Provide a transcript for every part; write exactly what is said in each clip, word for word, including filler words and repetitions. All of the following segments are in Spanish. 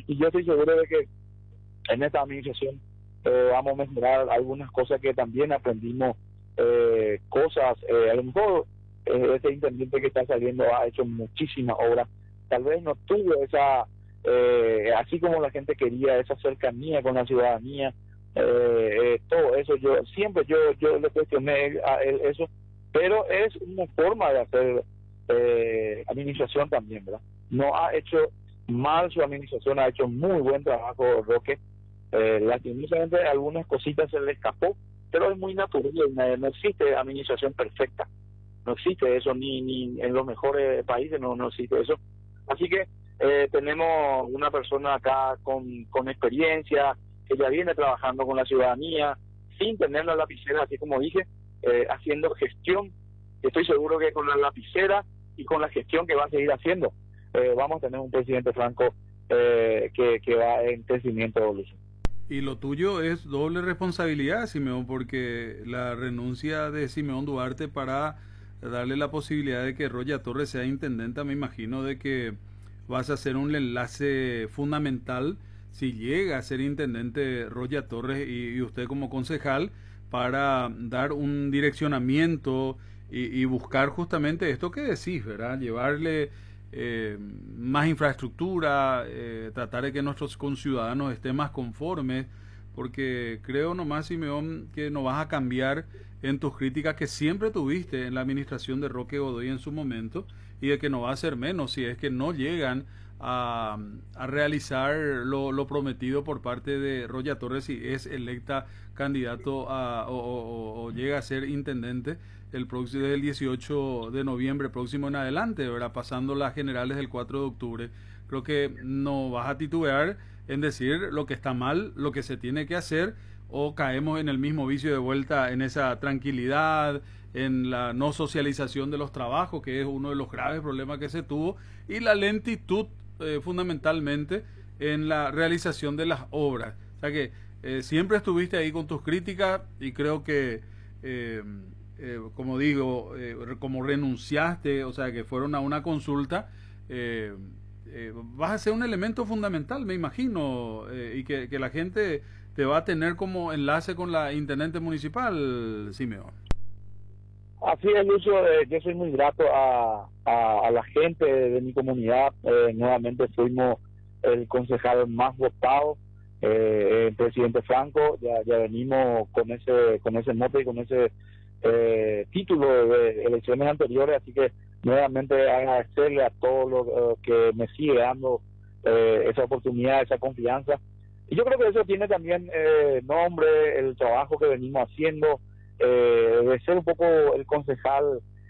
y yo estoy seguro de que en esta administración eh, vamos a mejorar algunas cosas que también aprendimos, eh, cosas, eh, a lo mejor eh, este intendente que está saliendo ha hecho muchísimas obras, tal vez no tuvo esa, eh, así como la gente quería, esa cercanía con la ciudadanía, eh, eh, todo eso, yo siempre yo yo le cuestioné a él eso, pero es una forma de hacer eh, administración también, ¿verdad? No ha hecho mal su administración, ha hecho muy buen trabajo Roque. Eh, lastimosamente algunas cositas se le escapó, pero es muy natural, no, no existe administración perfecta, no existe eso, ni ni en los mejores países no, no existe eso. Así que eh, tenemos una persona acá con, con experiencia, que ya viene trabajando con la ciudadanía, sin tener la lapicera, así como dije, eh, haciendo gestión. Estoy seguro que con la lapicera y con la gestión que va a seguir haciendo, eh, vamos a tener un presidente Franco eh, que, que va en crecimiento, Luis. Y lo tuyo es doble responsabilidad, Simeón, porque la renuncia de Simeón Duarte para darle la posibilidad de que Roya Torres sea intendenta, me imagino de que vas a hacer un enlace fundamental si llega a ser intendente Roya Torres y, y usted como concejal, para dar un direccionamiento y, y buscar justamente esto que decís, ¿verdad? Llevarle Eh, más infraestructura, eh, tratar de que nuestros conciudadanos estén más conformes, porque creo nomás, Simeón, que no vas a cambiar en tus críticas que siempre tuviste en la administración de Roque Godoy en su momento, y de que no va a ser menos si es que no llegan a, a realizar lo, lo prometido por parte de Roya Torres si es electa candidato a, o, o, o llega a ser intendente el próximo del dieciocho de noviembre próximo en adelante, ¿verdad? Pasando las generales del cuatro de octubre. Creo que no vas a titubear en decir lo que está mal, lo que se tiene que hacer, o caemos en el mismo vicio de vuelta, en esa tranquilidad, en la no socialización de los trabajos, que es uno de los graves problemas que se tuvo, y la lentitud eh, fundamentalmente en la realización de las obras. O sea que eh, siempre estuviste ahí con tus críticas, y creo que eh, Eh, como digo, eh, como renunciaste, o sea, que fueron a una consulta, eh, eh, vas a ser un elemento fundamental, me imagino, eh, y que, que la gente te va a tener como enlace con la intendente municipal, Simeón. Así es, Lucio, eh, yo soy muy grato a, a, a la gente de, de mi comunidad. Eh, nuevamente fuimos el concejal más votado, eh, el presidente Franco, ya, ya venimos con ese, con ese mote y con ese Eh, título de elecciones anteriores, así que nuevamente agradecerle a todos los uh, que me sigue dando eh, esa oportunidad, esa confianza, y yo creo que eso tiene también eh, nombre, el trabajo que venimos haciendo, eh, de ser un poco el concejal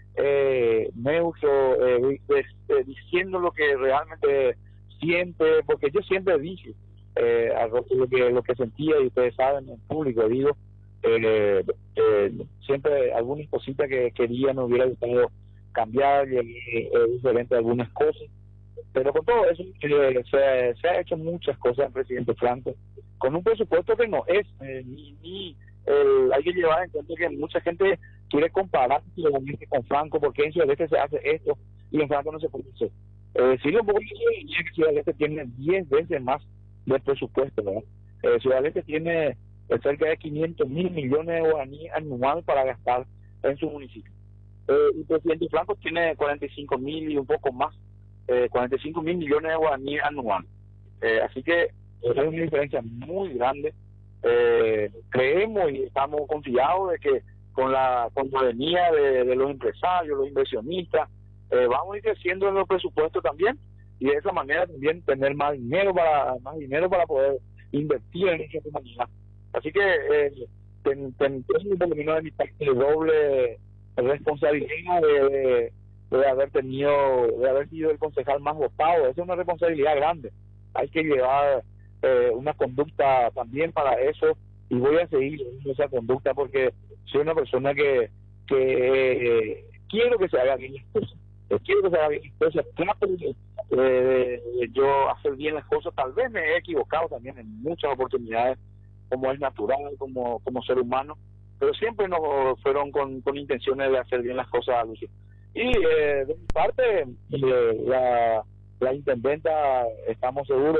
eh, neutro, eh, de, de, diciendo lo que realmente siente, porque yo siempre dije eh, a lo que, lo que sentía, y ustedes saben, en público digo, Eh, eh, siempre algunas cositas que quería, me hubiera gustado cambiar, y eh, diferente algunas cosas, pero con todo eso eh, se, se ha hecho muchas cosas el presidente Franco con un presupuesto que no es eh, ni, ni eh, hay que llevar en cuenta que mucha gente quiere comparar con Franco, porque en Ciudad del Este se hace esto y en Franco no se puede hacer. Eh, si lo que Ciudad del Este tiene diez veces más de presupuesto, ¿verdad? Eh, Ciudad del Este tiene cerca de quinientos mil millones de guaraníes anual para gastar en su municipio. Eh, el presidente Franco tiene cuarenta y cinco mil y un poco más, eh, cuarenta y cinco mil millones de guaraníes anual. Eh, así que es una diferencia muy grande. Eh, creemos y estamos confiados de que con la, con la venida de, de los empresarios, los inversionistas, eh, vamos a ir creciendo en los presupuestos también, y de esa manera también tener más dinero para, más dinero para poder invertir en esa comunidad. Así que eh, ten, ten, ten, terminó de mi parte de doble responsabilidad de, de, de haber tenido, de haber sido el concejal más votado. Esa es una responsabilidad grande. Hay que llevar eh, una conducta también para eso, y voy a seguir esa conducta porque soy una persona que, que eh, quiero que se haga bien las cosas. Eh, quiero que se haga bien las cosas. Trato de, de, de yo hacer bien las cosas. Tal vez me he equivocado también en muchas oportunidades, como es natural, como como ser humano, pero siempre nos fueron con, con intenciones de hacer bien las cosas, Lucio. Y eh, de mi parte, eh, la, la intendenta, estamos seguros